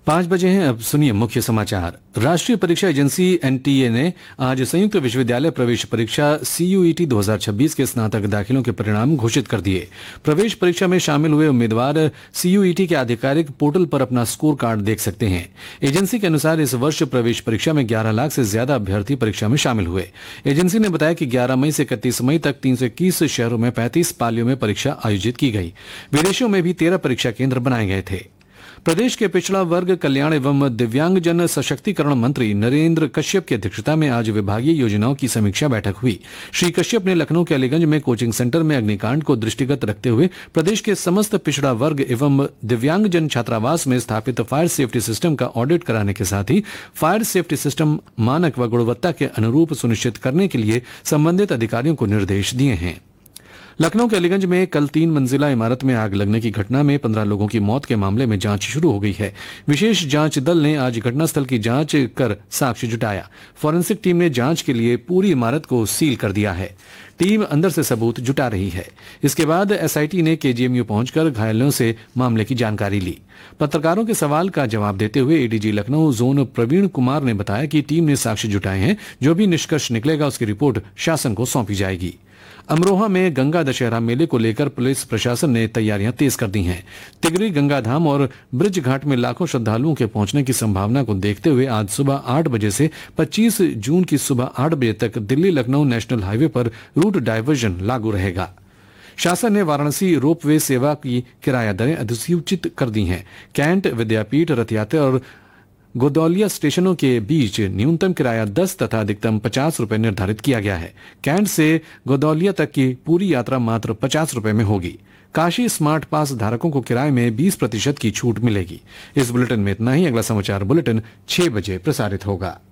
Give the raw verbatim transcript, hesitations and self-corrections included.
पांच बजे हैं। अब सुनिए मुख्य समाचार। राष्ट्रीय परीक्षा एजेंसी एनटीए ने आज संयुक्त विश्वविद्यालय प्रवेश परीक्षा सीयूईटी दो हज़ार छब्बीस के स्नातक दाखिलों के परिणाम घोषित कर दिए। प्रवेश परीक्षा में शामिल हुए उम्मीदवार सीयूईटी के आधिकारिक पोर्टल पर अपना स्कोर कार्ड देख सकते हैं। एजेंसी के अनुसार इस वर्ष प्रवेश परीक्षा में ग्यारह लाख से ज्यादा अभ्यर्थी परीक्षा में शामिल हुए। एजेंसी ने बताया कि ग्यारह मई से इकतीस मई तक तीन सौ इक्कीस शहरों में पैंतीस पालियों में परीक्षा आयोजित की गई। विदेशों में भी तेरह परीक्षा केंद्र बनाए गए थे। प्रदेश के पिछड़ा वर्ग कल्याण एवं दिव्यांगजन सशक्तिकरण मंत्री नरेंद्र कश्यप की अध्यक्षता में आज विभागीय योजनाओं की समीक्षा बैठक हुई। श्री कश्यप ने लखनऊ के अलीगंज में कोचिंग सेंटर में अग्निकांड को दृष्टिगत रखते हुए प्रदेश के समस्त पिछड़ा वर्ग एवं दिव्यांगजन छात्रावास में स्थापित फायर सेफ्टी सिस्टम का ऑडिट कराने के साथ ही फायर सेफ्टी सिस्टम मानक व गुणवत्ता के अनुरूप सुनिश्चित करने के लिए संबंधित अधिकारियों को निर्देश दिए हैं। लखनऊ के अलीगंज में कल तीन मंजिला इमारत में आग लगने की घटना में पंद्रह लोगों की मौत के मामले में जांच शुरू हो गई है। विशेष जांच दल ने आज घटनास्थल की जांच कर साक्ष्य जुटाया। फॉरेंसिक टीम ने जांच के लिए पूरी इमारत को सील कर दिया है। टीम अंदर से सबूत जुटा रही है। इसके बाद एसआईटी ने केजीएमयू पहुंचकर घायलों से मामले की जानकारी ली। पत्रकारों के सवाल का जवाब देते हुए एडीजी लखनऊ जोन प्रवीण कुमार ने बताया कि टीम ने साक्ष्य जुटाए हैं। जो भी निष्कर्ष निकलेगा उसकी रिपोर्ट शासन को सौंपी जाएगी। अमरोहा में गंगा दशहरा मेले को लेकर पुलिस प्रशासन ने तैयारियां तेज कर दी हैं। तिगरी गंगा धाम और ब्रिज घाट में लाखों श्रद्धालुओं के पहुंचने की संभावना को देखते हुए आज सुबह आठ बजे से पच्चीस जून की सुबह आठ बजे तक दिल्ली लखनऊ नेशनल हाईवे पर रूट डायवर्जन लागू रहेगा। शासन ने वाराणसी रोपवे सेवा की किराया दरें अधिसूचित कर दी हैं। कैंट, विद्यापीठ, रथ यात्रा और गोदौलिया स्टेशनों के बीच न्यूनतम किराया दस तथा अधिकतम पचास रुपए निर्धारित किया गया है। कैंट से गोदौलिया तक की पूरी यात्रा मात्र पचास रुपए में होगी। काशी स्मार्ट पास धारकों को किराए में बीस प्रतिशत की छूट मिलेगी। इस बुलेटिन में इतना ही। अगला समाचार बुलेटिन छह बजे प्रसारित होगा।